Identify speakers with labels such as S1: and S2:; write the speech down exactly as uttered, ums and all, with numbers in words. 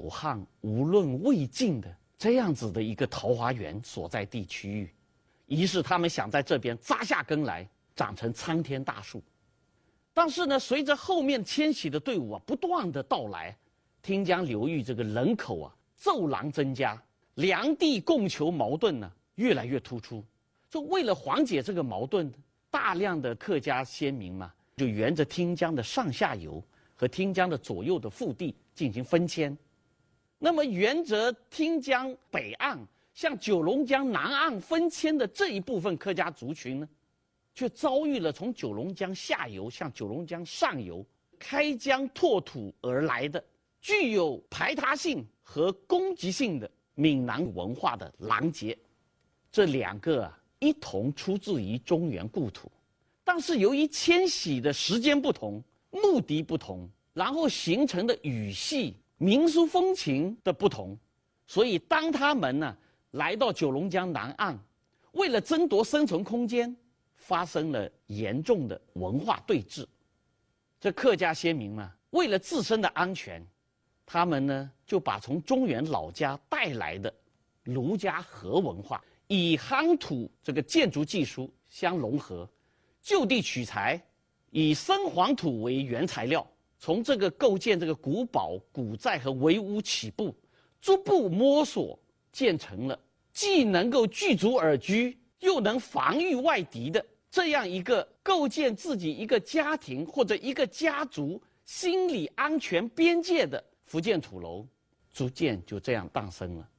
S1: 久旱无论未尽的这样子的一个桃花源所在地区域。于是他们想在这边扎下根来，长成参天大树。但是呢，随着后面迁徙的队伍啊不断的到来，汀江流域这个人口啊骤然增加，粮地供求矛盾呢越来越突出。就为了缓解这个矛盾，大量的客家先民嘛，就沿着汀江的上下游和汀江的左右的腹地进行分迁。那么沿着汀江北岸向九龙江南岸分迁的这一部分客家族群呢，却遭遇了从九龙江下游向九龙江上游开疆拓土而来的具有排他性和攻击性的闽南文化的拦截。这两个啊一同出自于中原故土，但是由于迁徙的时间不同、目的不同，然后形成的语系、民俗风情的不同，所以当他们呢来到九龙江南岸，为了争夺生存空间，发生了严重的文化对峙。这客家先民嘛，为了自身的安全，他们呢就把从中原老家带来的儒家和文化，以夯土这个建筑技术相融合，就地取材，以生黄土为原材料，从这个构建这个古堡、古寨和围屋起步，逐步摸索建成了既能够具足而居，又能防御外敌的这样一个构建自己一个家庭或者一个家族心理安全边界的福建土楼，逐渐就这样诞生了。